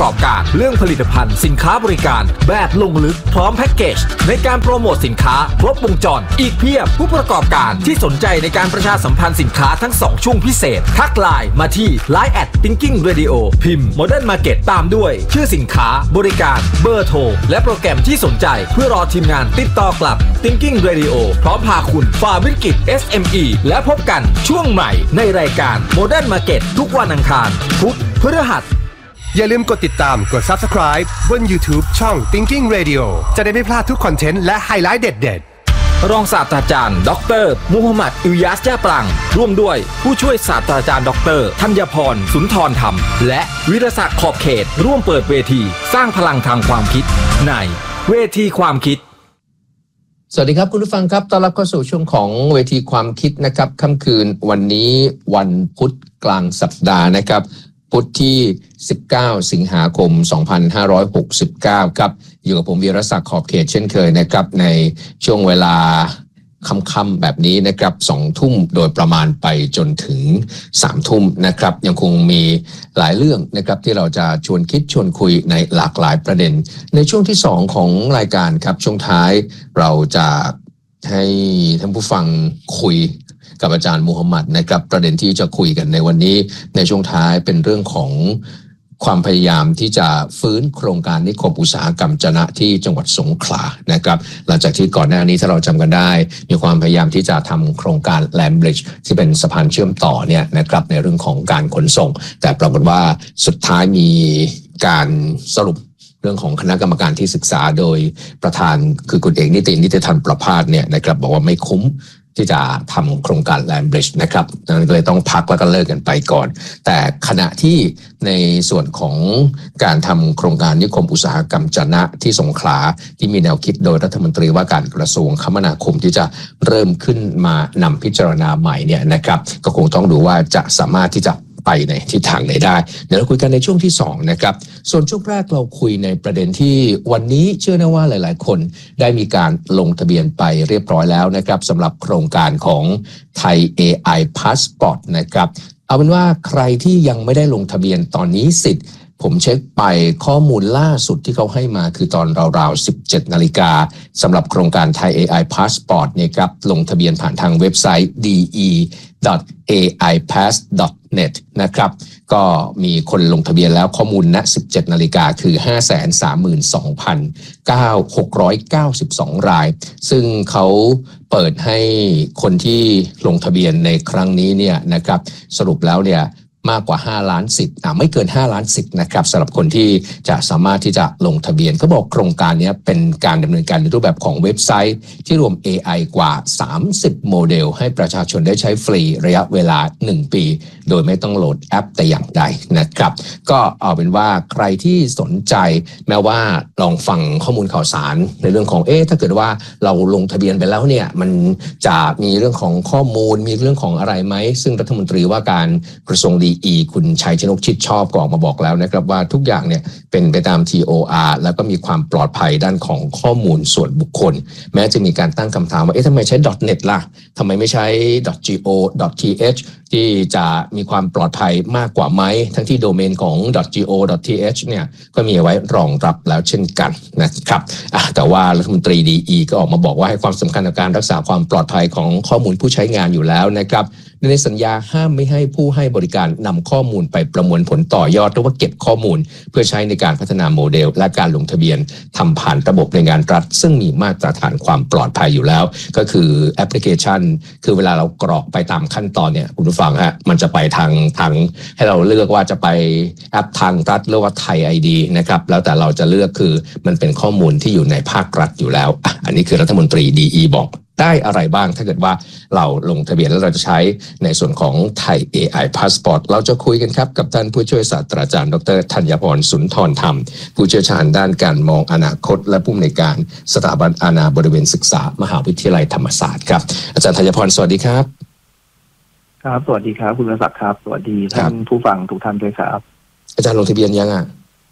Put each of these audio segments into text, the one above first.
อบการเรื่องผลิตภัณฑ์สินค้าบริการแบบลงลึกพร้อมแพ็กเกจในการโปรโมทสินค้าครบวงจรอีกเพียบผู้ประกอบการที่สนใจในการประชาสัมพันธ์สินค้าทั้ง2ช่วงพิเศษทักไลน์มาที่ Line @Thinking Radio พิมพ์ Modern Market ตามด้วยชื่อสินค้าบริการเบอร์โทรและโปรแกรมที่สนใจเพื่อรอทีมงานติดต่อกลับ Thinking Radio พร้อมพาคุณฝ่าวิกฤต SME และพบกันช่วงใหม่ในรายการ Modern Market ทุกวันอังคารพุธพฤหัสอย่าลืมกดติดตามกด Subscribe บน YouTube ช่อง Thinking Radio จะได้ไม่พลาดทุกคอนเทนต์และไฮไลท์เด็ดรองศาสตราจารย์ดร.มูฮัมหมัด อิลยาส จ้าปรังร่วมด้วยผู้ช่วยศาสตราจารย์ดร.ธัญพร สุนทรธรรมและวิรศักดิ์ขอบเขตร่วมเปิดเวทีสร้างพลังทางความคิดในเวทีความคิดสวัสดีครับคุณผู้ฟังครับต้อนรับเข้าสู่ช่วงของเวทีความคิดนะครับค่ำคืนวันนี้วันพุธกลางสัปดาห์นะครับพุธที่19สิงหาคม2569ครับอยู่กับผมวีรศักดิ์ขอบเขตเช่นเคยนะครับในช่วงเวลาค่ำๆแบบนี้นะครับ2 ทุ่มโดยประมาณไปจนถึง3 ทุ่มนะครับยังคงมีหลายเรื่องนะครับที่เราจะชวนคิดชวนคุยในหลากหลายประเด็นในช่วงที่2ของรายการครับช่วงท้ายเราจะให้ท่านผู้ฟังคุยกับอาจารย์มูฮัมหมัดนะครับประเด็นที่จะคุยกันในวันนี้ในช่วงท้ายเป็นเรื่องของความพยายามที่จะฟื้นโครงการนิคมอุตสาหกรรมจะนะที่จังหวัดสงขลานะครับหลังจากที่ก่อนหน้านี้ถ้าเราจำกันได้มีความพยายามที่จะทำโครงการแลมบริดจ์ที่เป็นสะพานเชื่อมต่อเนี่ยนะครับในเรื่องของการขนส่งแต่ปรากฏว่าสุดท้ายมีการสรุปเรื่องของคณะกรรมการที่ศึกษาโดยประธานคือคุณเอกนิติธรประภาสเนี่ยนะครับบอกว่าไม่คุ้มที่จะทำโครงการแลมบริดจ์นะครับนั้นก็เลยต้องพักแล้วก็เลิกกันไปก่อนแต่ขณะที่ในส่วนของการทำโครงการนิคมอุตสาหกรรมจะนะที่สงขลาที่มีแนวคิดโดยรัฐมนตรีว่าการกระทรวงคมนาคมที่จะเริ่มขึ้นมานำพิจารณาใหม่เนี่ยนะครับก็คงต้องดูว่าจะสามารถที่จะไปในทิศทางไหนได้เดี๋ยวเราคุยกันในช่วงที่2นะครับส่วนช่วงแรกเราคุยในประเด็นที่วันนี้เชื่อแน่ว่าหลายๆคนได้มีการลงทะเบียนไปเรียบร้อยแล้วนะครับสำหรับโครงการของไทย AI Passport นะครับเอาเป็นว่าใครที่ยังไม่ได้ลงทะเบียนตอนนี้สิทธิ์ผมเช็คไปข้อมูลล่าสุดที่เขาให้มาคือตอนราวๆ 17 นาฬิกาสำหรับโครงการ Thai AI Passport เนี่ยครับลงทะเบียนผ่านทางเว็บไซต์ de.aipass.net นะครับก็มีคนลงทะเบียนแล้วข้อมูลณ 17 นาฬิกาคือ 532,692 รายซึ่งเขาเปิดให้คนที่ลงทะเบียนในครั้งนี้เนี่ยนะครับสรุปแล้วเนี่ยมากกว่า5ล้านสิทธิ์ไม่เกิน5ล้านสิทธิ์นะครับสำหรับคนที่จะสามารถที่จะลงทะเบียนเขาบอกโครงการนี้เป็นการดำเนินการในรูปแบบของเว็บไซต์ที่รวม AI กว่า30โมเดลให้ประชาชนได้ใช้ฟรีระยะเวลา1ปีโดยไม่ต้องโหลดแอปแต่อย่างใดนะครับก็เอาเป็นว่าใครที่สนใจแม้ว่าลองฟังข้อมูลข่าวสารในเรื่องของถ้าเกิดว่าเราลงทะเบียนไปแล้วเนี่ยมันจะมีเรื่องของข้อมูลมีเรื่องของอะไรไหมซึ่งรัฐมนตรีว่าการกระทรวงคุณชัยชนกชิดชอบก็ออกมาบอกแล้วนะครับว่าทุกอย่างเนี่ยเป็นไปตาม TOR แล้วก็มีความปลอดภัยด้านของข้อมูลส่วนบุคคลแม้จะมีการตั้งคำถามว่าทำไมใช้ .net ล่ะทำไมไม่ใช้ .go.th ที่จะมีความปลอดภัยมากกว่าไหมทั้งที่โดเมนของ .go.th เนี่ยก็มีไว้รองรับแล้วเช่นกันนะครับแต่ว่ารัฐมนตรีดีก็ออกมาบอกว่าให้ความสำคัญกับการรักษาความปลอดภัยของข้อมูลผู้ใช้งานอยู่แล้วนะครับในสัญญาห้ามไม่ให้ผู้ให้บริการนำข้อมูลไปประมวลผลต่อยอดหรือว่าเก็บข้อมูลเพื่อใช้ในการพัฒนาโมเดลและการลงทะเบียนทำผ่านระบบในงานรัฐซึ่งมีมาตรฐานความปลอดภัยอยู่แล้วก็คือแอปพลิเคชันคือเวลาเรากรอกไปตามขั้นตอนเนี่ยคุณผู้ฟังฮะมันจะไปทางให้เราเลือกว่าจะไปแอปทางรัฐหรือว่าไทย ID นะครับแล้วแต่เราจะเลือกคือมันเป็นข้อมูลที่อยู่ในภาครัฐอยู่แล้วอันนี้คือรัฐมนตรีดีบอกได้อะไรบ้างถ้าเกิดว่าเราลงทะเบียนแล้วเราจะใช้ในส่วนของไทย AI Passport เราจะคุยกันครับกับท่านผู้ช่วยศาสตราจารย์ดร.ธัญพร สุนทรธรรมผู้เชี่ยวชาญด้านการมองอนาคตและผู้อำนวยการสถาบันอาณาบริเวณศึกษามหาวิทยาลัยธรรมศาสตร์ครับอาจารย์ธัญพรสวัสดีครับครับสวัสดีครับคุณวรศักดิ์ครับสวัสดีท่านผู้ฟังทุกท่านด้วยครับอาจารย์ลงทะเบียนยัง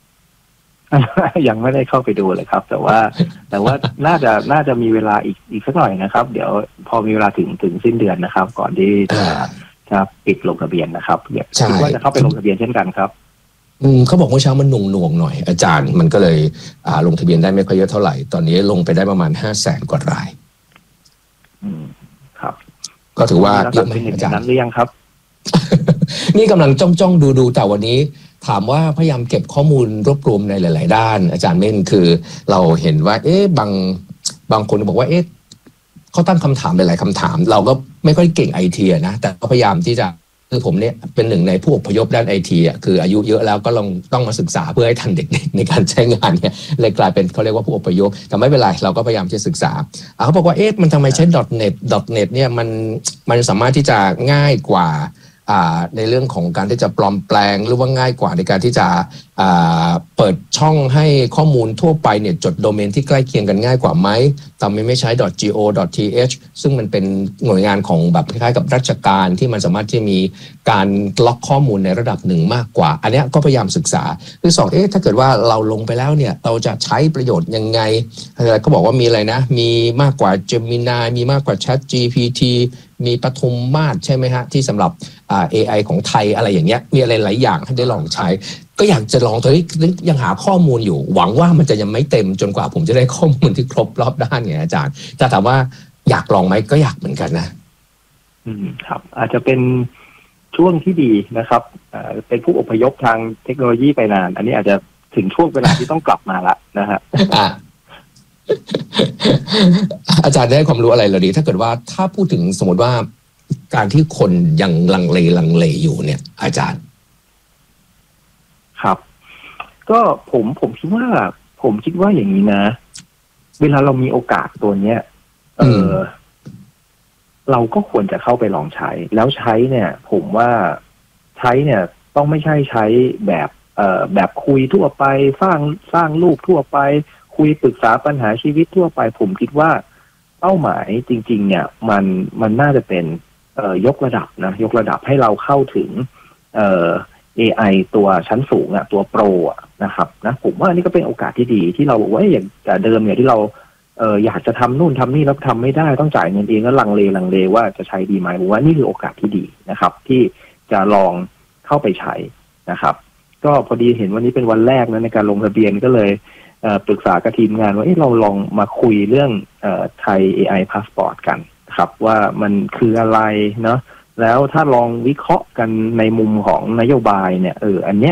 ยังไม่ได้เข้าไปดูเลยครับแต่ว่าน่าจะมีเวลาอีกสักหน่อยนะครับเดี๋ยวพอมีเวลาถึงสิ้นเดือนนะครับก่อนที่จะปิดลงทะเบียนนะครับคิดว่าจะเข้าไปลงทะเบียนเช่นกันครับเขาบอกว่าเช้ามันหน่วงหน่อยอาจารย์มันก็เลยลงทะเบียนได้ไม่ค่อยเยอะเท่าไหร่ตอนนี้ลงไปได้ประมาณ 500,000 กว่ารายครับก็ถือว่าเยอะไหมอาจารย์นั้นหรือยังครับนี่กำลังจ้องดูแต่วันนี้ถามว่าพยายามเก็บข้อมูลรวบรวมในหลายๆด้านอาจารย์เม่นคือเราเห็นว่าบางคนบอกว่าเขาตั้งคำถามหลายๆคำถามเราก็ไม่ค่อยเก่งไอทีนะแต่ก็พยายามที่จะคือผมเนี่ยเป็นหนึ่งในผู้อพยพด้านไอทีคืออายุเยอะแล้วก็ต้องมาศึกษาเพื่อให้ทันเด็กๆในการใช้งานเนี่ยเลยกลายเป็นเขาเรียกว่าผู้อพยพแต่ไม่เป็นไรเราก็พยายามจะศึกษาเขาบอกว่ามันทำไมใช้ .net เนี่ยมันสามารถที่จะง่ายกว่าในเรื่องของการที่จะปลอมแปลงหรือว่าง่ายกว่าในการที่จะเปิดช่องให้ข้อมูลทั่วไปเนี่ยจดโดเมนที่ใกล้เคียงกันง่ายกว่าไหมทำไมไม่ใช้ .go.th ซึ่งมันเป็นหน่วยงานของแบบคล้ายๆกับราชการที่มันสามารถที่มีการล็อกข้อมูลในระดับหนึ่งมากกว่าอันนี้ก็พยายามศึกษาคือสองถ้าเกิดว่าเราลงไปแล้วเนี่ยเราจะใช้ประโยชน์ยังไงก็บอกว่ามีอะไรนะมีมากกว่า Gemini มีมากกว่า ChatGPT มีปทุมมาศใช่ไหมฮะที่สำหรับAI ของไทยอะไรอย่างเงี้ยมีอะไรหลายอย่างให้ได้ลองใช้ก็อยากจะลองตัวนี้ยังหาข้อมูลอยู่หวังว่ามันจะยังไม่เต็มจนกว่าผมจะได้ข้อมูลที่ครบรอบด้านไงอาจารย์แต่ถามว่าอยากลองไหมก็อยากเหมือนกันนะครับอาจจะเป็นช่วงที่ดีนะครับเป็นผู้อพยพทางเทคโนโลยีไปนานอันนี้อาจจะถึงช่วงเวลาที่ต้องกลับมาละนะฮะอาจารย์ได้ความรู้อะไรเลยดีถ้าเกิดว่าถ้าพูดถึงสมมติว่าการที่คนยังลังเลอยู่เนี่ยอาจารย์ครับก็ผมคิดว่าอย่างนี้นะเวลาเรามีโอกาสตัวเนี้ยเราก็ควรจะเข้าไปลองใช้แล้วใช้เนี่ยผมว่าใช้เนี่ยต้องไม่ใช่ใช้แบบคุยทั่วไปสร้างรูปทั่วไปคุยปรึกษาปัญหาชีวิตทั่วไปผมคิดว่าเป้าหมายจริงๆเนี่ยมันน่าจะเป็นยกระดับให้เราเข้าถึงAI ตัวชั้นสูงตัวโปรนะครับนะผมว่านี่ก็เป็นโอกาสที่ดีที่เราบอกว่าอย่างเดิมเนี่ยที่เราอยากจะทำนู่นทำนี่แล้วทำไม่ได้ต้องจ่ายเงินเองก็ลังเลว่าจะใช้ดีไหมผมว่านี่คือโอกาสที่ดีนะครับที่จะลองเข้าไปใช้นะครับก็พอดีเห็นวันนี้เป็นวันแรกนะในการลงทะเบียนก็เลยปรึกษากับทีมงานว่าเราลองมาคุยเรื่องไทย AI Passport กันครับว่ามันคืออะไรเนาะแล้วถ้าลองวิเคราะห์กันในมุมของนโยบายเนี่ยอันเนี้ย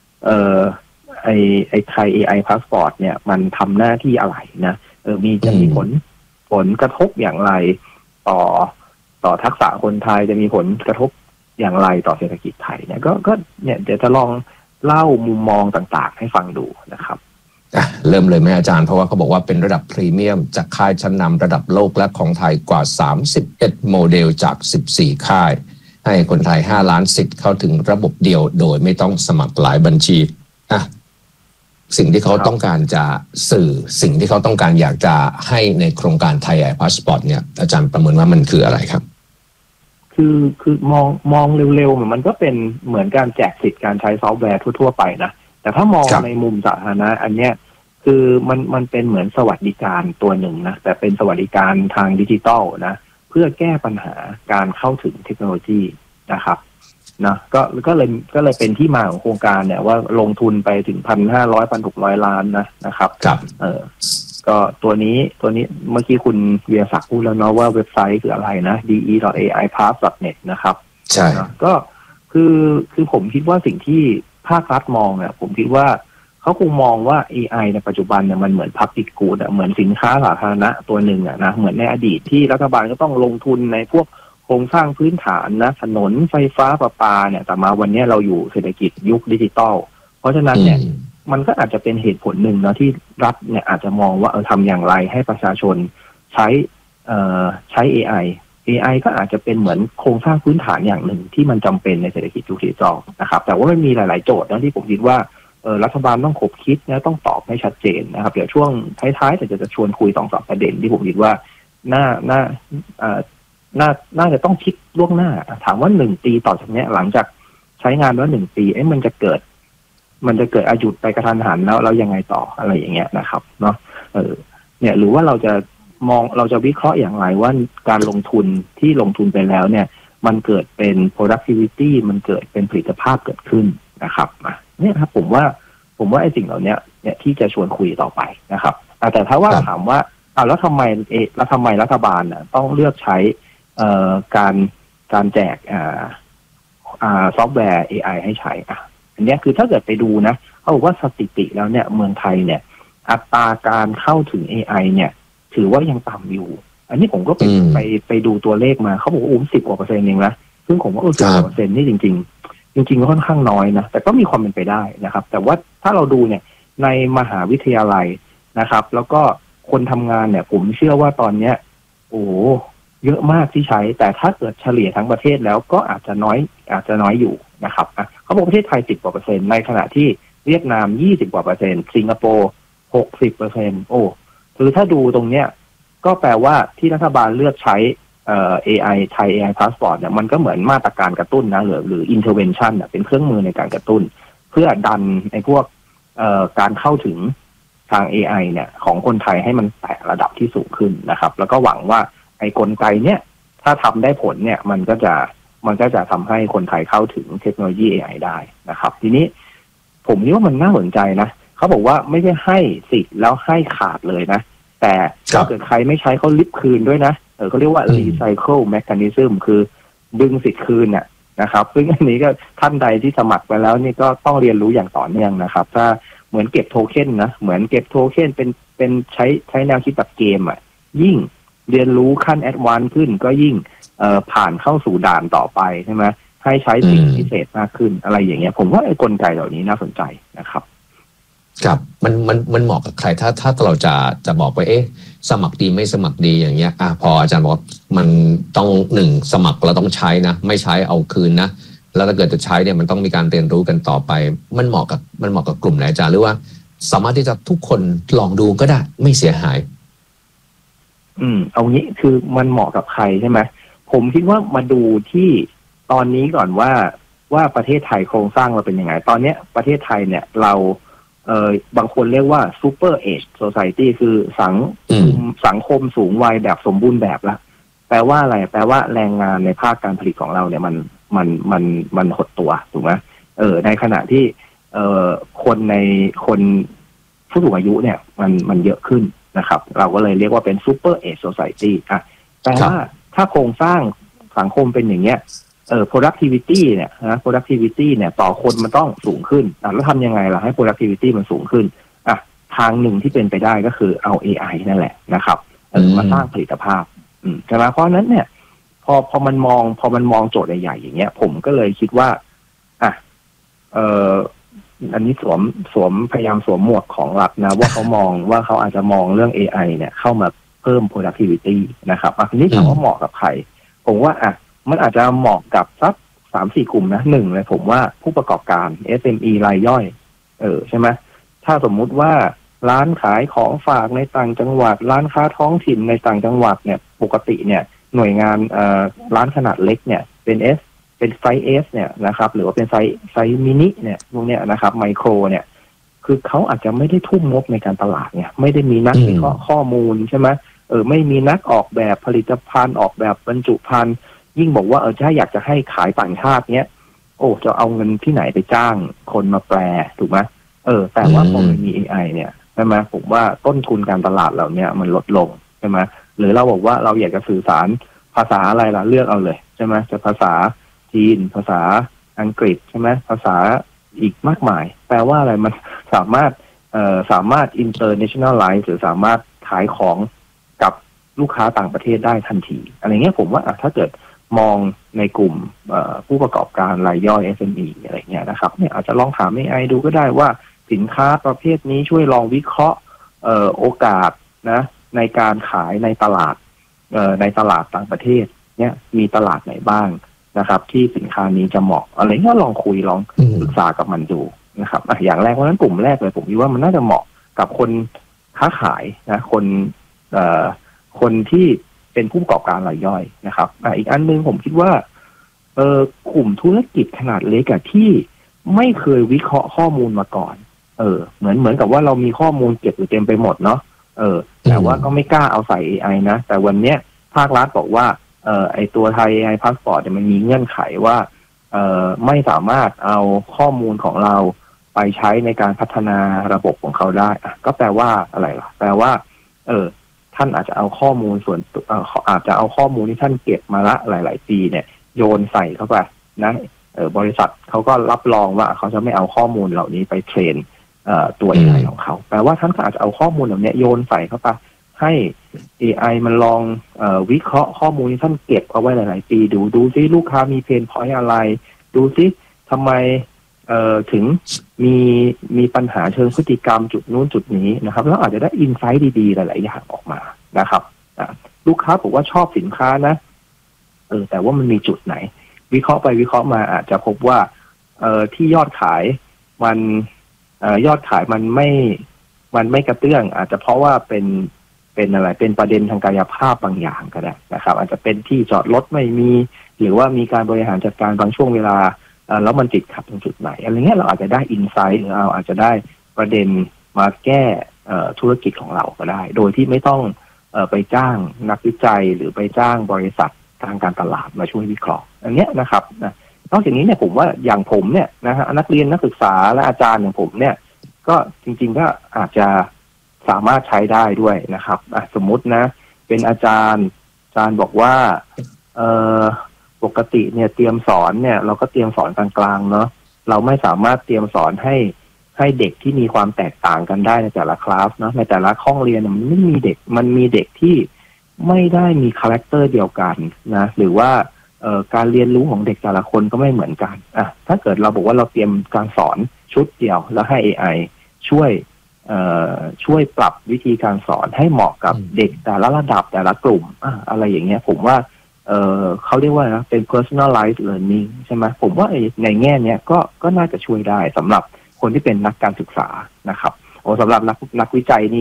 ไอ้ไทย AI Passport เนี่ยมันทำหน้าที่อะไรนะจะมีผลกระทบอย่างไรต่อทักษะคนไทยจะมีผลกระทบอย่างไรต่อเศรษฐกิจไทยเนี่ยก็เนี่ยเดี๋ยวจะลองเล่ามุมมองต่างๆให้ฟังดูนะครับเริ่มเลยไหมอาจารย์เพราะว่าเขาบอกว่าเป็นระดับพรีเมียมจากค่ายชั้นนำระดับโลกและของไทยกว่า31โมเดลจาก14ค่ายให้คนไทย5ล้านสิทธิ์เข้าถึงระบบเดียวโดยไม่ต้องสมัครหลายบัญชีสิ่งที่เขาต้องการจะสื่อสิ่งที่เขาต้องการอยากจะให้ในโครงการไทย AI Passport เนี่ยอาจารย์ประเมินว่ามันคืออะไรครับคือมองเร็วๆมันก็เป็นเหมือนการแจกสิทธิ์การใช้ซอฟต์แวร์ทั่วๆไปนะแต่ถ้ามองในมุมสาธารณะอันเนี้ยคือมันเป็นเหมือนสวัสดิการตัวหนึ่งนะแต่เป็นสวัสดิการทางดิจิทัลนะเพื่อแก้ปัญหาการเข้าถึงเทคโนโลยีนะครับนะก็เลยเป็นที่มาของโครงการเนี่ยว่าลงทุนไปถึง 1,500-1,600 ล้านนะครับก็ตัวนี้เมื่อกี้คุณเวียศักดิ์พูดแล้วเนาะว่าเว็บไซต์คืออะไรนะ de.aipass.net นะครับใช่ก็คือผมคิดว่าสิ่งที่ภาครัฐมองเนี่ยผมคิดว่าเขาคงมองว่า AI ในปัจจุบันเนี่ยมันเหมือน Public Good เหมือนสินค้าสาธารณะตัวหนึ่งนะเหมือนในอดีตที่รัฐบาลก็ต้องลงทุนในพวกโครงสร้างพื้นฐานนะถนนไฟฟ้าประปาเนี่ยแต่มาวันนี้เราอยู่เศรษฐกิจยุคดิจิตอลเพราะฉะนั้นเนี่ยมันก็อาจจะเป็นเหตุผลหนึ่งนะที่รัฐเนี่ยอาจจะมองว่าทำอย่างไรให้ประชาชนใช้ AI ก็อาจจะเป็นเหมือนโครงสร้างพื้นฐานอย่างหนึ่งที่มันจำเป็นในเศรษฐกิจยุคดิจิตอลนะครับแต่ว่ามันมีหลายๆโจทย์นะที่ผมคิดว่ารัฐบาลต้องขบคิดนะต้องตอบให้ชัดเจนนะครับเดี๋ยวช่วงท้ายๆแต่จะชวนคุย2-3ประเด็นที่ผมคิดว่าน่าจะต้องคิดล่วงหน้าถามว่า1 ปีต่อจากนี้หลังจากใช้งานว่า1 ปีมันจะเกิดอายุดไปกระทันหันแล้วยังไงต่ออะไรอย่างเงี้ยนะครับเนาะเนี่ยหรือว่าเราจะวิเคราะห์อย่างไรว่าการลงทุนที่ลงทุนไปแล้วเนี่ยมันเกิดเป็น productivity มันเกิดเป็นผลิตภาพเกิดขึ้นนะครับเนี่ยครับผมว่าไอ้สิ่งเหล่านี้เนี่ยที่จะชวนคุยต่อไปนะครับแต่ถ้าว่าถามว่าแล้วทำไมรัฐบาลต้องเลือกใช้การแจกซอฟต์แวร์ AI ให้ใช้อันนี้คือถ้าเกิดไปดูนะเขาบอกว่าสถิติแล้วเนี่ยเมืองไทยเนี่ยอัตราการเข้าถึง AI เนี่ยถือว่ายังต่ำอยู่อันนี้ผมก็ไปดูตัวเลขมาเขาบอกว่า10 กว่าเปอร์เซ็นต์เองนะซึ่งผมว่า10 กว่าเปอร์เซ็นต์นี่จริงก็ค่อนข้างน้อยนะแต่ก็มีความเป็นไปได้นะครับแต่ว่าถ้าเราดูเนี่ยในมหาวิทยาลัยนะครับแล้วก็คนทำงานเนี่ยผมเชื่อว่าตอนเนี้ยเยอะมากที่ใช้แต่ถ้าเกิดเฉลี่ยทั้งประเทศแล้วก็อาจจะน้อยอยู่นะครับเขาบอกประเทศไทย10 กว่าเปอร์เซ็นต์ในขณะที่เวียดนาม20 กว่าเปอร์เซ็นต์สิงคโปร์60%คือถ้าดูตรงเนี้ยก็แปลว่าที่รัฐบาลเลือกใช้AI ไทย AI Passport เนี่ยมันก็เหมือนมาตรการกระตุ้นนะหรือ intervention เป็นเครื่องมือในการกระตุ้นเพื่อดันไอ้พวกการเข้าถึงทาง AI เนี่ยของคนไทยให้มันแตะระดับที่สูงขึ้นนะครับแล้วก็หวังว่าไอ้กลไกเนี่ยถ้าทำได้ผลเนี่ยมันก็จะทำให้คนไทยเข้าถึงเทคโนโลยี AI ได้นะครับทีนี้ผมคิดว่ามันน่าสนใจนะเขาบอกว่าไม่ได้ให้สิทธิ์แล้วให้ขาดเลยนะแต่ถ้าเกิดใครไม่ใช้เขาลิฟต์คืนด้วยนะเขาเรียกว่า recycle mechanism คือดึงสิทธิ์คืนนะครับซึ่งอันนี้ก็ท่านใดที่สมัครไปแล้วนี่ก็ต้องเรียนรู้อย่างต่อเนื่องนะครับถ้าเหมือนเก็บโทเค็นนะเหมือนเก็บโทเค็นเป็นใช้แนวคิดแบบเกมยิ่งเรียนรู้ขั้นแอดวานซ์ขึ้นก็ยิ่งผ่านเข้าสู่ด่านต่อไปใช่ไหมให้ใช้สิ่งพิเศษมากขึ้นอะไรอย่างเงี้ยผมว่าไอ้กลไกเหล่านี้น่าสนใจนะครับครับมันเหมาะกับใครถ้าเราจะบอกไปสมัครดีไม่สมัครดีอย่างเงี้ยพออาจารย์บอกมันต้อง1สมัครเราต้องใช้นะไม่ใช้เอาคืนนะแล้วถ้าเกิดจะใช้เนี่ยมันต้องมีการเรียนรู้กันต่อไปมันเหมาะกับกลุ่มไหนอาจารย์หรือว่าสามารถที่จะทุกคนลองดูก็ได้ไม่เสียหายเอางี้คือมันเหมาะกับใครใช่ไหมผมคิดว่ามาดูที่ตอนนี้ก่อนว่าประเทศไทยโครงสร้างเราเป็นยังไงตอนนี้ประเทศไทยเนี่ยเราบางคนเรียกว่า Super Age Society คือสังคมสูงวัยแบบสมบูรณ์แบบละแปลว่าอะไรแปลว่าแรงงานในภาคการผลิตของเราเนี่ยมันหดตัวถูกไหมในขณะที่คนผู้สูงอายุเนี่ยมันเยอะขึ้นนะครับเราก็เลยเรียกว่าเป็น Super Age Society แต่ว่าถ้าโครงสร้างสังคมเป็นอย่างเงี้ยproductivity เนี่ยนะ productivity เนี่ยต่อคนมันต้องสูงขึ้นแล้วทำยังไงล่ะให้ productivity มันสูงขึ้นทางหนึ่งที่เป็นไปได้ก็คือเอา AI นั่นแหละนะครับมาสร้างผลิตภาพใช่ไหมเพราะนั้นเนี่ยพอมันมองโจทย์ใหญ่ๆอย่างเงี้ยผมก็เลยคิดว่าอันนี้สวมพยายามสวมหมวกของรัฐนะว่าเขามองว่าเขาอาจจะมองเรื่อง AI เนี่ยเข้ามาเพิ่ม productivity นะครับทีนี้ถามว่าเหมาะกับใครผมว่ามันอาจจะเหมาะกับสัก 3-4 กลุ่มนะ1เลยผมว่าผู้ประกอบการ SME รายย่อยใช่ไหมถ้าสมมุติว่าร้านขายของฝากในต่างจังหวัดร้านค้าท้องถิ่นในต่างจังหวัดเนี่ยปกติเนี่ยหน่วยงานร้านขนาดเล็กเนี่ยเป็นไซส์ S เนี่ยนะครับหรือว่าเป็นไซส์มินิเนี่ยพวกเนี้ยนะครับไมโครเนี่ยคือเขาอาจจะไม่ได้ทุ่มงบในการตลาดเนี่ยไม่ได้มีนักวิเคราะห์ข้อมูลใช่ไหมไม่มีนักออกแบบผลิตภัณฑ์ออกแบบบรรจุภัณฑ์ยิ่งบอกว่าถ้าอยากจะให้ขายต่างชาติเนี้ยจะเอาเงินที่ไหนไปจ้างคนมาแปลถูกไหมแต่ว่าพอมันมี AI เนี่ยใช่ไหมผมว่าต้นทุนการตลาดเหล่านี้มันลดลงใช่ไหมหรือเราบอกว่าเราอยากจะสื่อสารภาษาอะไรล่ะเลือกเอาเลยใช่ไหมจะภาษาจีนภาษาอังกฤษใช่ไหมภาษาอีกมากมายแปลว่าอะไรมันสามารถ internationalize หรือสามารถขายของกับลูกค้าต่างประเทศได้ทันทีอะไรเงี้ยผมว่าถ้าเกิดมองในกลุ่มผู้ประกอบการรายย่อย SME อะไรเงี้ยนะครับเนี่ยอาจจะลองถาม AI ดูก็ได้ว่าสินค้าประเภทนี้ช่วยลองวิเคราะห์โอกาสนะในการขายในตลาดต่างประเทศเนี่ยมีตลาดไหนบ้างนะครับที่สินค้านี้จะเหมาะอะไรก็ลองคุยลองปรึกษากับมันดูนะครับอย่างแรกเพราะนั้นกลุ่มแรกเลยผมคิดว่ามันน่าจะเหมาะกับคนค้าขายนะคนที่เป็นผู้ประกอบการรายย่อยนะครับอีกอันนึงผมคิดว่ากลุ่มธุรกิจขนาดเล็กที่ไม่เคยวิเคราะห์ข้อมูลมาก่อนเหมือนกับว่าเรามีข้อมูลเก็บอยู่เต็มไปหมดเนาะแต่ว่าก็ไม่กล้าเอาใส่ AI นะแต่วันเนี้ยภาครัฐบอกว่าไอตัวไทย AI Passport เนี่ยมันมีเงื่อนไขว่าไม่สามารถเอาข้อมูลของเราไปใช้ในการพัฒนาระบบของเขาได้ก็แปลว่าอะไรล่ะแปลว่าท่านอาจจะเอาข้อมูลอาจจะเอาข้อมูลที่ท่านเก็บมาละหลายๆปีเนี่ยโยนใส่เข้าไปนะบริษัทเขาก็รับรองว่าเขาจะไม่เอาข้อมูลเหล่านี้ไปเทรนตัว AI ของเขาแปลว่าท่านก็อาจจะเอาข้อมูลเหล่านี้โยนใส่เข้าไปให้ AI มันลองวิเคราะห์ข้อมูลที่ท่านเก็บเอาไว้หลายๆปีดูซิลูกค้ามีเพนพอยต์อะไรดูซิทำไมถึงมีปัญหาเชิงพฤติกรรมจุดนู้นจุดนี้นะครับแล้วอาจจะได้อินไซต์ดีๆหลายๆอย่างออกมานะครับลูกค้าบอกว่าชอบสินค้านะแต่ว่ามันมีจุดไหนวิเคราะห์ไปวิเคราะห์มาอาจจะพบว่าที่ยอดขายมันยอดขายมันไม่กระเตื้องอาจจะเพราะว่าเป็นอะไรเป็นประเด็นทางกายภาพบางอย่างก็ได้นะครับอาจจะเป็นที่จอดรถไม่มีหรือว่ามีการบริหารจัดการบางช่วงเวลาแล้วมันติดขัดตรงจุดไหนอะไรเงี้ยเราอาจจะได้อินไซต์หรือเราอาจจะได้ประเด็นมาแก้ธุรกิจของเราก็ได้โดยที่ไม่ต้องไปจ้างนักวิจัยหรือไปจ้างบริษัททางการตลาดมาช่วยวิเคราะห์อันเนี้ยนะครับนอกจากนี้เนี่ยผมว่าอย่างผมเนี่ยนะฮะนักเรียนนักศึกษาและอาจารย์อย่างผมเนี่ยก็จริงๆก็อาจจะสามารถใช้ได้ด้วยนะครับสมมุตินะเป็นอาจารย์บอกว่าปกติเนี่ยเตรียมสอนเนี่ยเราก็เตรียมสอนกลางๆเนาะเราไม่สามารถเตรียมสอนให้เด็กที่มีความแตกต่างกันได้ในแต่ละคลาสเนาะในแต่ละห้องเรียนมันไม่มีเด็กมันมีเด็กที่ไม่ได้มีคาแรคเตอร์เดียวกันนะหรือว่าการเรียนรู้ของเด็กแต่ละคนก็ไม่เหมือนกันถ้าเกิดเราบอกว่าเราเตรียมการสอนชุดเดียวแล้วให้ AI ช่วยปรับวิธีการสอนให้เหมาะกับเด็กแต่ละระดับแต่ละกลุ่มอะไรอย่างเงี้ยผมว่าเขาเรียกว่านะเป็น personalized learning ใช่ไหมผมว่าในแง่เนี้ยก็น่าจะช่วยได้สำหรับคนที่เป็นนักการศึกษานะครับสำหรับนักวิจัยนี่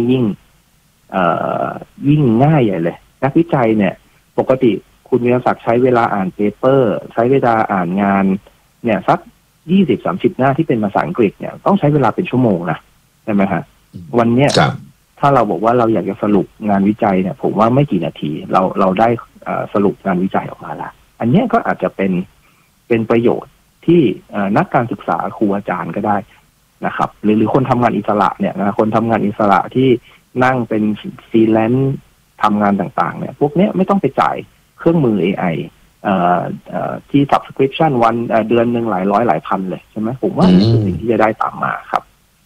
ยิ่งง่ายใหญ่เลยนักวิจัยเนี่ยปกติคุณวีรศักดิ์ใช้เวลาอ่านเปเปอร์ใช้เวลาอ่านงานเนี่ยสัก 20-30 หน้าที่เป็นภาษาอังกฤษเนี่ยต้องใช้เวลาเป็นชั่วโมงนะใช่ไหมฮะวันเนี้ยถ้าเราบอกว่าเราอยากจะสรุปงานวิจัยเนี่ยผมว่าไม่กี่นาทีเราได้สรุปงานวิจัยออกมาแล้วอันนี้ก็อาจจะเป็นประโยชน์ที่นักการศึกษาครูอาจารย์ก็ได้นะครับหรือคนทำงานอิสระเนี่ยนะคนทำงานอิสระที่นั่งเป็นฟรีแลนซ์ทำงานต่างๆเนี่ยพวกนี้ไม่ต้องไปจ่ายเครื่องมือ AI ที่ subscription วันเดือนหนึ่งหลายร้อยหลายพันเลยใช่ไหมผมว่านี่คือสิ่งที่จะได้ตามมาครับ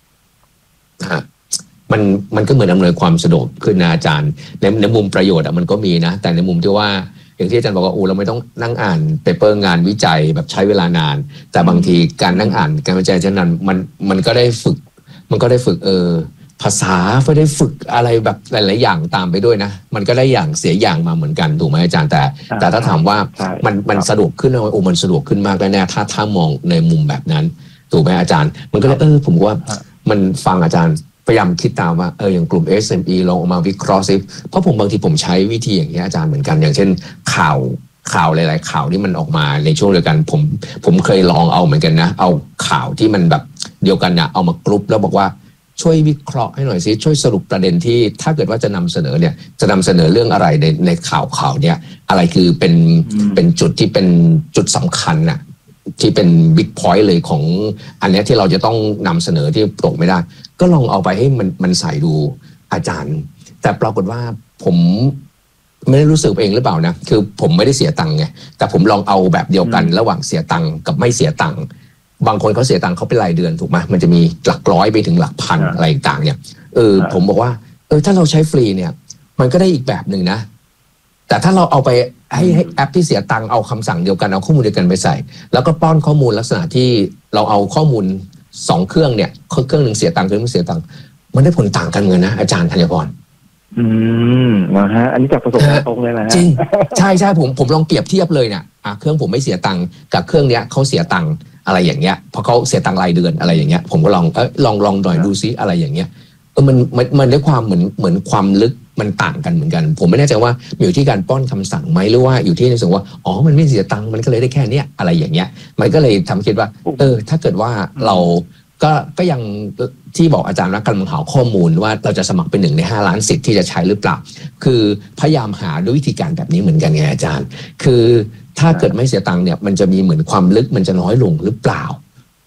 มันก็เหมือนอำนวยความสะดวกขึ้นนะอาจารย์ในมุมประโยชน์มันก็มีนะแต่ในมุมที่ว่าอย่างที่อาจารย์บอกว่าเราไม่ต้องนั่งอ่านเปเปอร์งานวิจัยแบบใช้เวลานานแต่บางทีการนั่งอ่านการวิจัยเช่นนั้นมันก็ได้ฝึกภาษาก็ได้ฝึกอะไรแบบหลายๆอย่างตามไปด้วยนะมันก็ได้อย่างเสียอย่างมาเหมือนกันถูกไหมอาจารย์แต่ถ้าถามว่ามันสะดวกขึ้นมันสะดวกขึ้นมากแน่ถ้ามองในมุมแบบนั้นถูกไหมอาจารย์มันก็เลยผมว่ามันฟังอาจารย์พยายามคิดตามว่าอย่างกลุ่ม SME ลองออกมาวิเคราะห์ซิเพราะบางทีผมใช้วิธีอย่างนี้อาจารย์เหมือนกันอย่างเช่นข่าวหลายๆข่าวที่มันออกมาในช่วงเดียวกันผมเคยลองเอาเหมือนกันนะเอาข่าวที่มันแบบเดียวกันนะเอามากรุ๊ปแล้วบอกว่าช่วยวิเคราะห์ให้หน่อยซิช่วยสรุปประเด็นที่ถ้าเกิดว่าจะนำเสนอเนี่ยจะนำเสนอเรื่องอะไรในข่าวเนี่ยอะไรคือเป็นจุดที่เป็นจุดสำคัญน่ะที่เป็นบิ๊กพอยต์เลยของอันนี้ที่เราจะต้องนำเสนอที่ตกไม่ได้ก็ลองเอาไปให้มันใส่ดูอาจารย์แต่ปรากฏว่าผมไม่ได้รู้สึกเองหรือเปล่านะคือผมไม่ได้เสียตังค์ไงแต่ผมลองเอาแบบเดียวกันระหว่างเสียตังค์กับไม่เสียตังค์บางคนเขาเสียตังค์เขาเป็นรายเดือนถูกไหมมันจะมีหลักร้อยไปถึงหลักพันอะไรต่างเนี่ยผมบอกว่าถ้าเราใช้ฟรีเนี่ยมันก็ได้อีกแบบหนึ่งนะแต่ถ้าเราเอาไปให้แอปที่เสียตังค์เอาคำสั่งเดียวกันเอาข้อมูลเดียวกันไปใส่แล้วก็ป้อนข้อมูลลักษณะที่เราเอาข้อมูล2เครื่องเนี่ยเครื่องหนึ่งเสียตังค์เครื่องนึงเสียตังค์มันได้ผลต่างกันเงินนะอาจารย์ธัญพรนะฮะอันนี้จากประสบการณ์ตรงเลยนะจริงใช่ผมลองเปรียบเทียบเลยเนี่ยเครื่องผมไม่เสียตังค์กับเครื่องเนี้ยเขาเสียตังค์อะไรอย่างเงี้ยเพราะเขาเสียตังค์รายเดือนอะไรอย่างเงี้ยผมก็ลองหน่อยดูซิอะไรอย่างเงี้ยมันได้ความเหมือนความลึกมันต่างกันเหมือนกันผมไม่แน่ใจว่าอยู่ที่การป้อนคำสั่งไหมหรือว่าอยู่ที่ในส่วนว่ามันไม่เสียตังค์มันก็เลยได้แค่เนี้ยอะไรอย่างเงี้ยมันก็เลยทำคิดว่าถ้าเกิดว่าเราก็ยังที่บอกอาจารย์ว่ากำลังหาข้อมูลว่าเราจะสมัครเป็น1 ใน 5 ล้านสิทธิ์ที่จะใช้หรือเปล่าคือพยายามหาด้วยวิธีการแบบนี้เหมือนกันไงอาจารย์คือถ้าเกิดไม่เสียตังค์เนี่ยมันจะมีเหมือนความลึกมันจะน้อยลงหรือเปล่า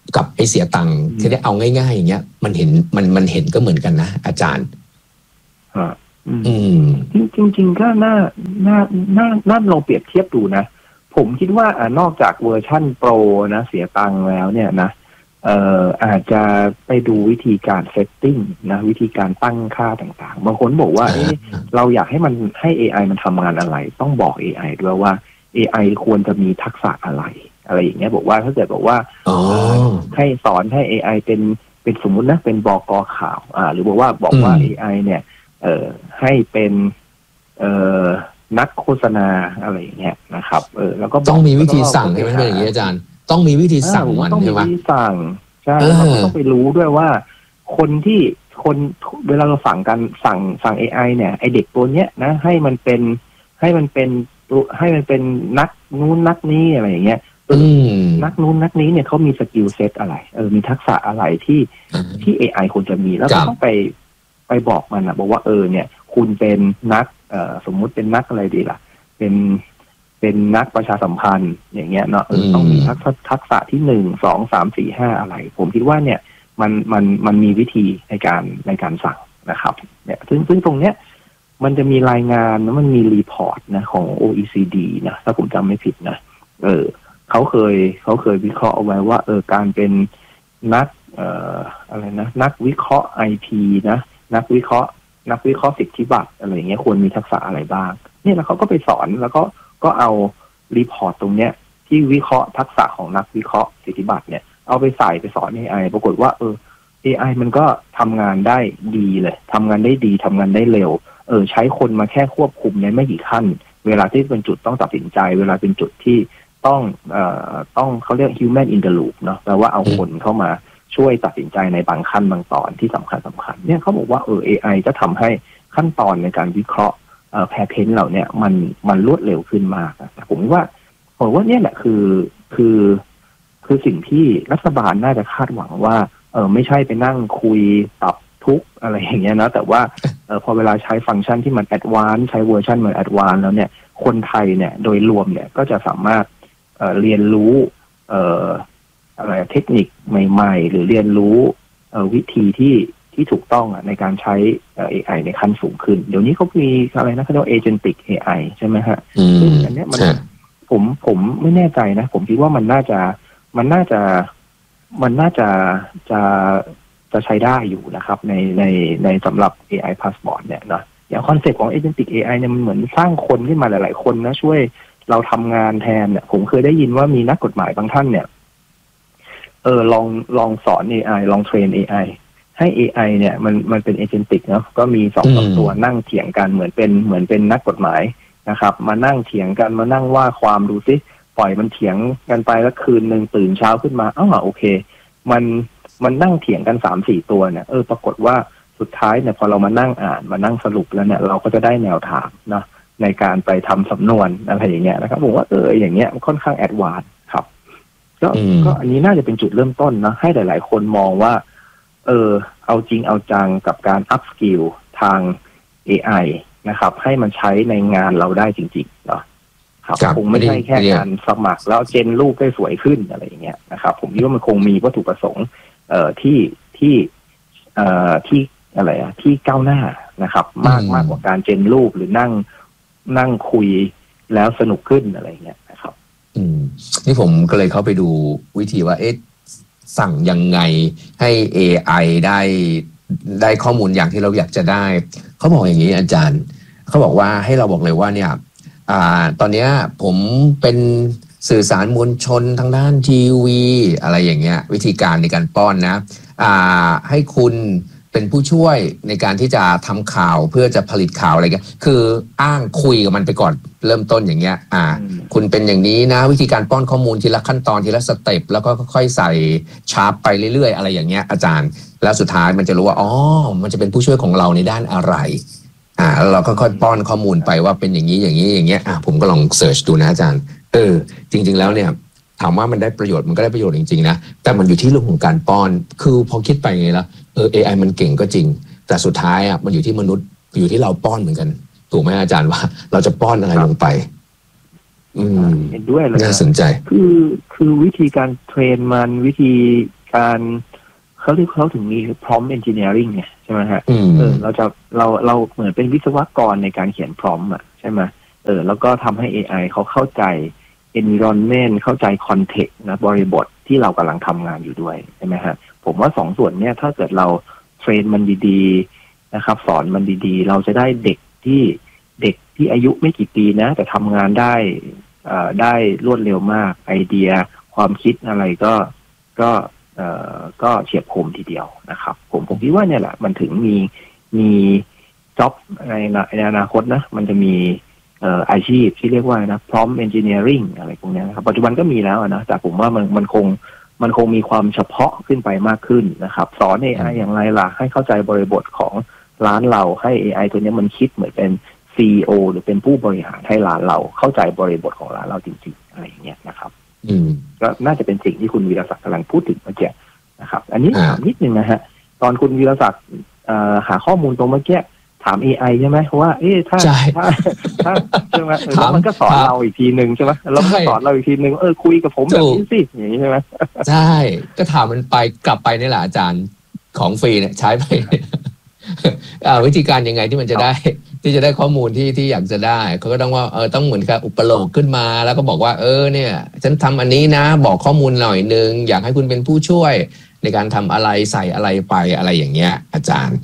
กับไอเสียตังค์ที่ได้เอาง่ายๆอย่างเงี้ยมันเห็นก็เหมือนกันนะอาจารย์จริงๆก็น่าลองเปรียบเทียบดูนะผมคิดว่านอกจากเวอร์ชั่นโปรนะเสียตังค์แล้วเนี่ยนะอาจจะไปดูวิธีการเซตติ้งนะวิธีการตั้งค่าต่างๆบางคนบอกว่าเราอยากให้มันให้ AI มันทำงานอะไรต้องบอก AI ด้วยว่า AI ควรจะมีทักษะอะไรอย่างเงี้ยบอกว่าถ้าเกิดบอกว่าให้สอนให้ AI เป็นสมมุตินะเป็นบก.ข่าวหรือบอกว่า AI เนี่ยให้เป็นนักโฆษณาอะไรอย่างเงี้ยนะครับแล้วก็ต้องมีวิธีสั่งใช่ไหมเป็นอย่างนี้อาจารย์ต้องมีวิธีสั่งมันใช่ไหมต้องมีวิธีสั่งใช่เราต้องไปรู้ด้วยว่าคนเวลาเราสั่ง AI เนี่ยไอเด็กตัวเนี้ยนะให้มันเป็นนักนู้นนักนี้อะไรอย่างเงี้ยนักนู้นนักนี้เนี่ยเขามีสกิลเซ็ตอะไรมีทักษะอะไรที่ AI ควรจะมีแล้วก็ต้องไปบอกมันนะบอกว่าเนี่ยคุณเป็นนักสมมุติเป็นนักอะไรดีล่ะเป็นนักประชาสัมพันธ์อย่างเงี้ยเนาะต้องมีทักษะที่1 2 3 4 5อะไรผมคิดว่าเนี่ยมันมีวิธีในการสั่งนะครับเนี่ยซึ่งตรงเนี้ยมันจะมีรายงานแล้วมันมีรีพอร์ตนะของ OECD นะถ้าผมจำไม่ผิดนะเขาเคยวิเคราะห์เอาไว้ว่าการเป็นนักอะไรนะนักวิเคราะห์ IP นะนักวิเคราะห์สิทธิบัตรอะไรอย่างเงี้ยควรมีทักษะอะไรบ้างเนี่ยแล้วเขาก็ไปสอนแล้วก็เอารีพอร์ตตรงเนี้ยที่วิเคราะห์ทักษะของนักวิเคราะห์สิทธิบัตรเนี่ยเอาไปใส่ไปสอน AI ปรากฏว่าAI มันก็ทำงานได้ดีเลยทำงานได้ดีทำงานได้เร็วใช้คนมาแค่ควบคุมในไม่กี่ขั้นเวลาที่เป็นจุดต้องตัดสินใจเวลาเป็นจุดที่ต้องเขาเรียก human in the loop เนาะแปลว่าเอาคนเข้ามาช่วยตัดสินใจในบางขั้นบางตอนที่สำคัญเนี่ยเขาบอกว่าAI จะทำให้ขั้นตอนในการวิเคราะห์แพทเทิร์นเหล่านี้มันรวดเร็วขึ้นมากแต่ผมว่าเนี่ยแหละคือสิ่งที่รัฐบาลน่าจะคาดหวังว่าไม่ใช่ไปนั่งคุยตับทุกอะไรอย่างเงี้ยนะแต่ว่าพอเวลาใช้ฟังก์ชันที่มันแอดวานซ์ใช้เวอร์ชันมันแอดวานซ์แล้วเนี่ยคนไทยเนี่ยโดยรวมเนี่ยก็จะสามารถเรียนรู้อะไรเทคนิคใหม่ๆหรือเรียนรู้วิธีที่ถูกต้องในการใช้ AI ในขั้นสูงขึ้นเดี๋ยวนี้เขามีอะไรนะเขาเรียกว่า agentic AI ใช่ไหมฮะซึ่งอันนี้ผมไม่แน่ใจนะผมคิดว่ามันน่าจะใช้ได้อยู่นะครับในสำหรับ AI Passport เนี่ยนะอย่างคอนเซ็ปต์ของ agentic AI เนี่ยมันเหมือนสร้างคนขึ้นมาหลายๆคนนะช่วยเราทำงานแทนเนี่ยผมเคยได้ยินว่ามีนักกฎหมายบางท่านเนี่ยลองสอน AI ลองเทรน AI ให้ AI เนี่ยมันเป็น agentic เนาะก็มี2-3ตัวนั่งเถียงกันเหมือนเป็นนักกฎหมายนะครับมานั่งเถียงกันมานั่งว่าความดูซิปล่อยมันเถียงกันไปแล้วคืนนึงตื่นเช้าขึ้นมาโอเคมันนั่งเถียงกัน 3-4 ตัวเนี่ยปรากฏว่าสุดท้ายเนี่ยพอเรามานั่งอ่านมานั่งสรุปแล้วเนี่ยเราก็จะได้แนวทางเนาะในการไปทำสำนวนอะไรอย่างเงี้ยนะครับผมว่าอย่างเงี้ยค่อนข้างแอดวานซ์ครับก็อันนี้น่าจะเป็นจุดเริ่มต้นนะให้หลายๆคนมองว่าเอาจริงเอาจังกับการอัพสกิลทาง AI นะครับให้มันใช้ในงานเราได้จริงๆเนาะครับคงไม่ใช่แค่การสมัครแล้วเจนรูปได้สวยขึ้นอะไรอย่างเงี้ยนะครับผมคิดว่ามันคงมีวัตถุประสงค์ที่อะไรที่ก้าวหน้านะครับมากกว่าการเจนรูปหรือนั่งคุยแล้วสนุกขึ้นอะไรอย่างเงี้ยนะครับนี่ผมก็เลยเข้าไปดูวิธีว่าสั่งยังไงให้ AI ได้ข้อมูลอย่างที่เราอยากจะได้เขาบอกอย่างนี้อาจารย์เขาบอกว่าให้เราบอกเลยว่าเนี่ยตอนนี้ผมเป็นสื่อสารมวลชนทางด้านทีวีอะไรอย่างเงี้ยวิธีการในการป้อนนะให้คุณเป็นผู้ช่วยในการที่จะทำข่าวเพื่อจะผลิตข่าวอะไรเงี้ยคืออ้างคุยกับมันไปก่อนเริ่มต้นอย่างเงี้ยคุณเป็นอย่างนี้นะวิธีการป้อนข้อมูลทีละขั้นตอนทีละสเต็ปแล้วก็ค่อยๆใส่ชาร์ปไปเรื่อยๆอะไรอย่างเงี้ยอาจารย์แล้วสุดท้ายมันจะรู้ว่ามันจะเป็นผู้ช่วยของเราในด้านอะไรแล้วเราก็ค่อยป้อนข้อมูลไปว่าเป็นอย่างนี้อย่างนี้อย่างเงี้ยผมก็ลองเสิร์ชดูนะอาจารย์จริงๆแล้วเนี่ยถามว่ามันได้ประโยชน์มันก็ได้ประโยชน์จริงๆนะแต่มันอยู่ที่เรื่องของการป้อนคือพอคิดไปไงแล้วAI มันเก่งก็จริงแต่สุดท้ายมันอยู่ที่มนุษย์อยู่ที่เราป้อนเหมือนกันถูกไหมอาจารย์ว่าเราจะป้อนอะไรลงไปเห็นด้วยเลยน่าสนใจคือวิธีการเทรนมันวิธีการเขาถึงมี prompt engineering ไงใช่ไหมฮะเราเหมือนเป็นวิศวกรในการเขียน prompt อ่ะใช่ไหมแล้วก็ทำให้ AI เขาเข้าใจ environment เข้าใจ context นะบริบทที่เรากำลังทำงานอยู่ด้วยใช่ไหมฮะผมว่า2ส่วนเนี้ยถ้าเกิดเราเทรนมันดีๆนะครับสอนมันดีๆเราจะได้เด็กที่อายุไม่กี่ปีนะแต่ทำงานได้รวดเร็วมากไอเดียความคิดอะไรก็เฉียบคมทีเดียวนะครับผมคิดว่าเนี่ยแหละมันถึงมีจ็อบในอนาคตนะมันจะมีอาชีพที่เรียกว่านะ prompt engineering อะไรพวกนี้นะครับปัจจุบันก็มีแล้วนะแต่ผมว่ามันคงมีความเฉพาะขึ้นไปมากขึ้นนะครับสอน AI อย่างไรล่ะให้เข้าใจบริบทของร้านเราให้ AI ตัวนี้มันคิดเหมือนเป็น CEO หรือเป็นผู้บริหารให้ร้านเราเข้าใจบริบทของร้านเราจริงๆอะไรอย่างเงี้ยนะครับก็น่าจะเป็นสิ่งที่คุณวีรศักดิ์กำลังพูดถึงเมื่อกี้นะครับอันนี้ถามนิดนึงนะฮะตอนคุณวีรศักดิ์หาข้อมูลตรงเมื่อกี้ถาม AI ใช่ไหมว่าถ้าใช่ไหมแล้วมันก็สอนเราอีกทีนึงใช่ไหมแล้วก็สอนเราอีกทีนึงคุยกับผมแบบนี้สิอย่างนี้ใช่ไหมใช่ก็ถามมันไปกลับไปนี่แหละอาจารย์ของฟรีเนี่ยใช้ไปวิธีการยังไงที่มันจะได้ข้อมูลที่อยากจะได้เขาก็ต้องว่าต้องเหมือนกับอุปโลกขึ้นมาแล้วก็บอกว่าเนี่ยฉันทำอันนี้นะบอกข้อมูลหน่อยนึงอยากให้คุณเป็นผู้ช่วยในการทำอะไรใส่อะไรไปอะไรอย่างเงี้ยอาจารย์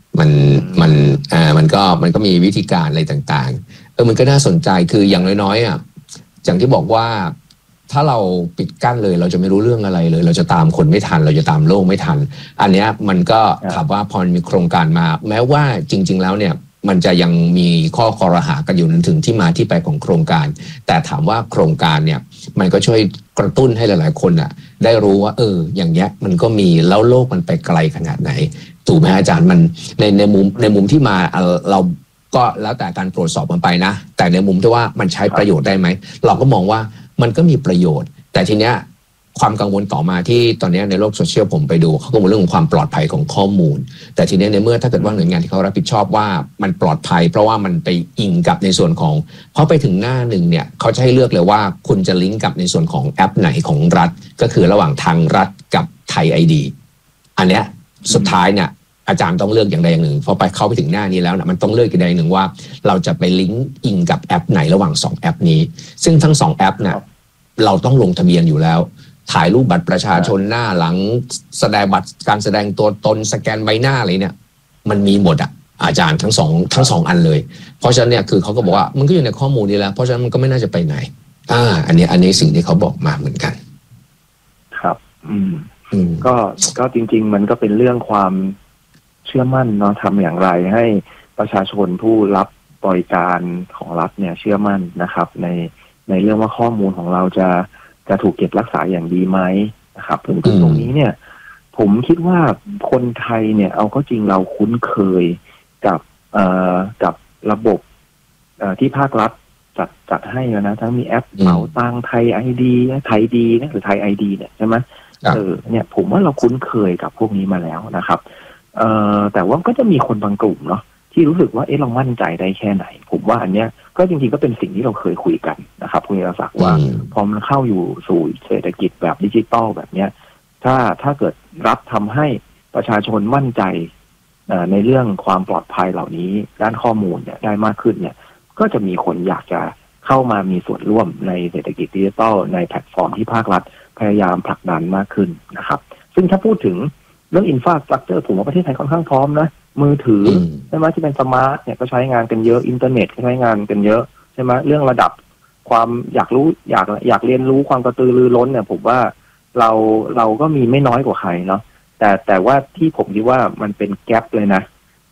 มันก็มีวิธีการอะไรต่างๆมันก็น่าสนใจคืออย่างน้อยๆอย่างที่บอกว่าถ้าเราปิดกั้นเลยเราจะไม่รู้เรื่องอะไรเลยเราจะตามคนไม่ทันเราจะตามโลกไม่ทันอันเนี้ยมันก็ถามว่าพอมีโครงการมาแม้ว่าจริงๆแล้วเนี่ยมันจะยังมีข้อคอรหากันอยู่ถึงที่มาที่ไปของโครงการแต่ถามว่าโครงการเนี่ยมันก็ช่วยกระตุ้นให้หลายๆคนได้รู้ว่าอย่างเงี้ยมันก็มีแล้วโลกมันไปไกลขนาดไหนถูกไหมอาจารย์มันในมุมที่มาเราก็แล้วแต่การตรวจสอบมันไปนะแต่ในมุมที่ว่ามันใช้ประโยชน์ได้ไหมเราก็มองว่ามันก็มีประโยชน์แต่ทีเนี้ยความกังวลต่อมาที่ตอนนี้ในโลกโซเชียลผมไปดูเขากังวลเรื่องของความปลอดภัยของข้อมูลแต่ทีนี้ในเมื่อถ้าเกิดว่าหน่วยงานที่เขารับผิดชอบว่ามันปลอดภัยเพราะว่ามันไปอิงกับในส่วนของพอไปถึงหน้าหนึ่งเนี่ยเขาจะให้เลือกเลยว่าคุณจะลิงก์กับในส่วนของแอปไหนของรัฐก็คือระหว่างทางรัฐกับไทย ID อันเนี้ยสุดท้ายเนี่ยอาจารย์ต้องเลือกอย่างใดอย่างหนึ่งพอเข้าไปถึงหน้านี้แล้วนะมันต้องเลือกอย่างใดอย่างหนึ่งว่าเราจะไปลิงก์อิงกับแอปไหนระหว่าง2แอปนี้ซึ่งทั้ง2แอปเนี่ยเราต้องลงทะเบียนอยู่แล้วถ่ายรูปบัตรประชาชนหน้าหลังแสดงบัตรการแสดงตัวตนสแกนใบหน้าอะไรเนี่ยมันมีหมดอาจารย์ทั้งสองอันเลยเพราะฉะนั้นเนี่ยคือเขาก็บอกว่ามันก็อยู่ในข้อมูลนี้แล้วเพราะฉะนั้นมันก็ไม่น่าจะไปไหนอันนี้สิ่งที่เขาบอกมาเหมือนกันครับก็จริงๆมันก็เป็นเรื่องความเชื่อมั่นเนาะทำอย่างไรให้ประชาชนผู้รับบริการของรัฐเนี่ยเชื่อมั่นนะครับในเรื่องว่าข้อมูลของเราจะถูกเก็บรักษาอย่างดีไหมนะครับถึงตรงนี้เนี่ยผมคิดว่าคนไทยเนี่ยเอาเข้าจริงเราคุ้นเคยกับระบบที่ภาครัฐจัดให้นะทั้งมีแอปเป๋าตังไทย ID ไทยดีนะหรือไทย ID เนี่ยใช่ไหมเนี่ยผมว่าเราคุ้นเคยกับพวกนี้มาแล้วนะครับแต่ว่าก็จะมีคนบางกลุ่มเนาะที่รู้สึกว่าเรามั่นใจได้แค่ไหนผมว่าอันเนี้ยก็จริงๆก็เป็นสิ่งที่เราเคยคุยกันนะครับคุณธีรศักดิ์ว่าพอมันเข้าอยู่สู่เศรษฐกิจแบบดิจิตอลแบบเนี้ยถ้าเกิดรัฐทำให้ประชาชนมั่นใจในเรื่องความปลอดภัยเหล่านี้ด้านข้อมูลเนี่ยได้มากขึ้นเนี่ยก็จะมีคนอยากจะเข้ามามีส่วนร่วมในเศรษฐกิจดิจิตอลในแพลตฟอร์มที่ภาครัฐพยายามผลักดันมากขึ้นนะครับซึ่งถ้าพูดถึงเรื่องอินฟราสตรัคเจอร์ผมว่าประเทศไทยค่อนข้างพร้อมนะมือถือใช่ไหมที่เป็นสมาร์ทเนี่ยก็ใช้งานกันเยอะอินเทอร์เน็ตก็ใช้งานกันเยอะใช่ไหมเรื่องระดับความอยากรู้อยากเรียนรู้ความกระตือรือร้นเนี่ยผมว่าเราก็มีไม่น้อยกว่าใครเนาะแต่ว่าที่ผมคิดว่ามันเป็นแกปเลยนะ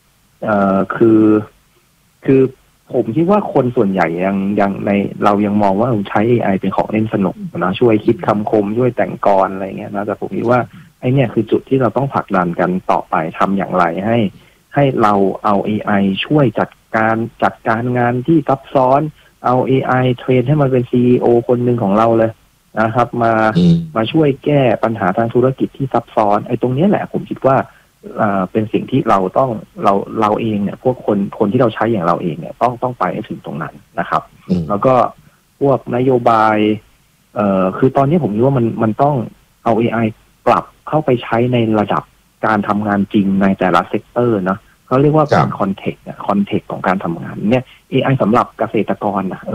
คือผมคิดว่าคนส่วนใหญ่ยังในเรายังมองว่าใช้ AI เป็นของเล่นสนุกนะช่วยคิดคำคมช่วยแต่งกรอะไรเงี้ยนะแต่ผมคิดว่าไอ้เนี่ยคือจุดที่เราต้องผลักดันกันต่อไปทำอย่างไรให้เราเอา AI ช่วยจัดการงานที่ซับซ้อนเอา AI เทรนให้มันเป็น CEO คนหนึ่งของเราเลยนะครับมาช่วยแก้ปัญหาทางธุรกิจที่ซับซ้อนไอ้ตรงนี้แหละผมคิดว่าเป็นสิ่งที่เราเองเนี่ยพวกคนที่เราใช้อย่างเราเองเนี่ยต้องไปให้ถึงตรงนั้นนะครับแล้วก็วกนโยบายคือตอนนี้ผมคิดว่ามันต้องเอา AI ปรับเข้าไปใช้ในระดับการทำงานจริงในแต่ละเซกเตอร์นะเขาเรียกว่าเป็นคอนเทกต์ของการทำงานเนี่ย AI สำหรับเกษตรกรนะ